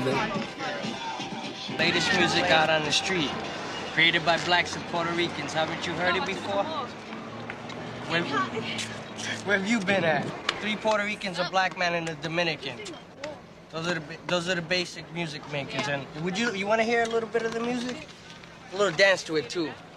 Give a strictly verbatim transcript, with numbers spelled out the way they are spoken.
today? Latest music out on the street, created by blacks and Puerto Ricans. Haven't you heard it before? Where, where have you been at? Three Puerto Ricans, a black man, and a Dominican. Those are the those are the basic music makers. And would you you want to hear a little bit of the music? A little dance to it too.